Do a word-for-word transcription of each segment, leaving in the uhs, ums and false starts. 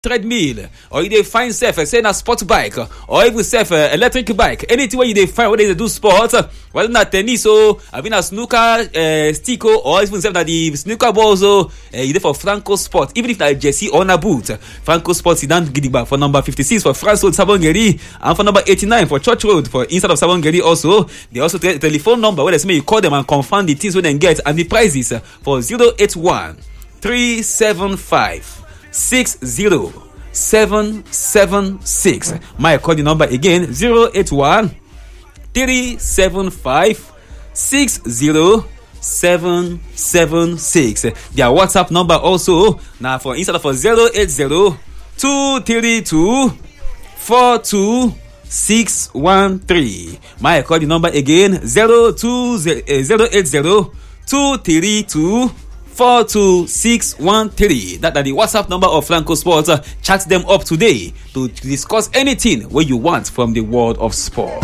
treadmill, or you dey find self uh, say na sport bike, or even self uh, electric bike, anything where you dey find where they do sport, uh, whether na tennis o, I mean na snooker uh, stick o, or even self na the snooker balls o, uh, you dey for Franco Sport, even if na jersey or na boot. Franco Sport sit down gidigba for number fifty-six for France Road, Sabongeri, and for number eighty-nine for Church Road for inside of Sabongeri also. They also get telephone number where they say you call them and confirm the things wey dem get and the prices uh, for zero eight one three seven five six zero seven seven six. My call the number again zero eight one three seven five six zero seven seven six. Their WhatsApp number also now for instead of for zero eight zero two three two four two six one three. My call the number again zero two zero eight zero two three two four two six one three. That are the WhatsApp number of Franco Sports. Uh, chat them up today to discuss anything where you want from the world of sport.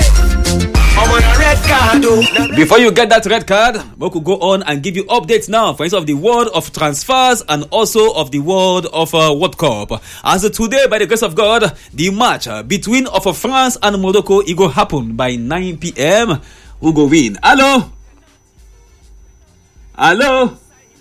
Before you get that red card, we could go on and give you updates now for instance of the world of transfers and also of the world of uh, World Cup. As uh, today, by the grace of God, the match uh, between of uh, France and Morocco, it will happen by nine p.m. Who go win? Hello? Hello?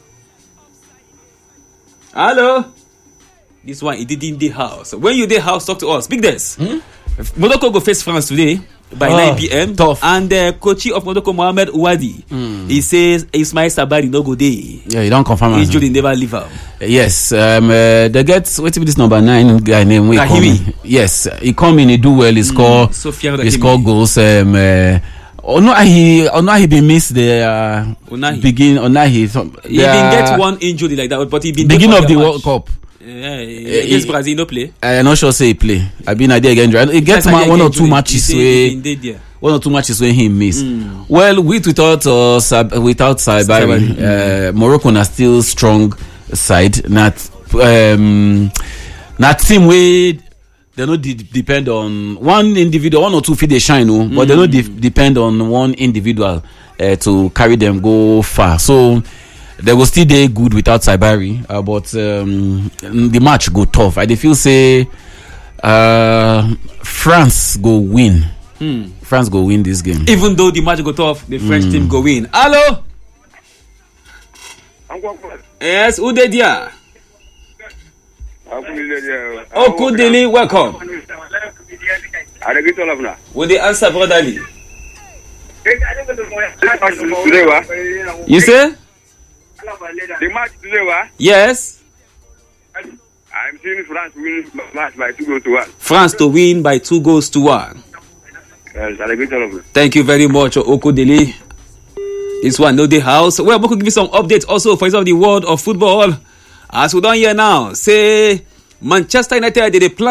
Hello? This one, it did in the house. When you the house, talk to us. Big this. Hmm? Morocco go face France today by oh, nine p.m. Tough. And the uh, coach of Morocco, Mohamed Ouadi, mm. he says Ismail Sabari no go day. Yeah, you don't confirm. Injury never leave out. Yes, um, uh, they get wait till this number nine guy name. Rahimi. Yes, he come in, he do well. He score. Mm, he score goals. Um, uh, Oh no, he oh no, he been miss the uh, Unahi. begin. Oh no, he he been get one injury like that, but he been beginning of the World Cup. Yeah, against Brazil, no play. I'm not sure say he play. I been idea again. He get one, one or two matches where one or two matches where he miss. Mm. Well, with without uh, sub, without Sabari, uh, Morocco na still strong side. Not um, not team way. They don't de- depend on one individual, one or two feet they shine, no? mm. but they don't de- depend on one individual uh, to carry them go far. So they will still be good without Sabari, uh, but um, the match go tough. I feel say uh, France go win. Mm. France go win this game. Even though the match go tough, the French mm. team go win. Hello? Yes, who did ya? Okudili, welcome. Will they answer, brother Ali? You say? The match today, what? Yes. I'm seeing France win match by two goals to one. France to win by two goals to one. Yes, thank you very much, Okudili. This one, no the house. Well, we could give you some updates also for the world of football. As we don't hear now, say Manchester United did a plan.